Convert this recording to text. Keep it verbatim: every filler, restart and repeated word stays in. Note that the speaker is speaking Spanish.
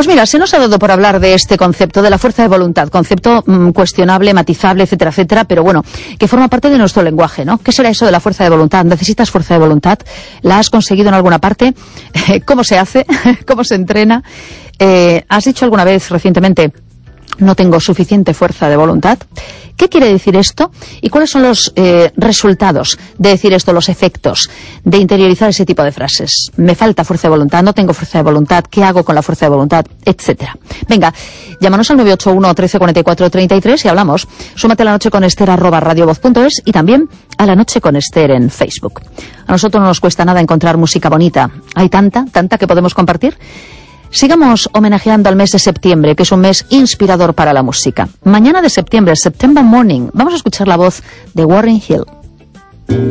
Pues mira, se nos ha dado por hablar de este concepto de la fuerza de voluntad, concepto mmm, cuestionable, matizable, etcétera, etcétera, pero bueno, que forma parte de nuestro lenguaje, ¿no? ¿Qué será eso de la fuerza de voluntad? ¿Necesitas fuerza de voluntad? ¿La has conseguido en alguna parte? ¿Cómo se hace? ¿Cómo se entrena? Eh, ¿Has dicho alguna vez recientemente: no tengo suficiente fuerza de voluntad? ¿Qué quiere decir esto? ¿Y cuáles son los eh, resultados de decir esto, los efectos de interiorizar ese tipo de frases? Me falta fuerza de voluntad, no tengo fuerza de voluntad, ¿qué hago con la fuerza de voluntad? Etcétera. Venga, llámanos al nueve ocho uno, trece, cuarenta y cuatro, treinta y tres y hablamos. Súmate a La Noche con Esther arroba radiovoz punto es y también a La Noche con Esther en Facebook. A nosotros no nos cuesta nada encontrar música bonita. Hay tanta, tanta que podemos compartir. Sigamos homenajeando al mes de septiembre, que es un mes inspirador para la música. Mañana de septiembre, September Morning, vamos a escuchar la voz de Warren Hill.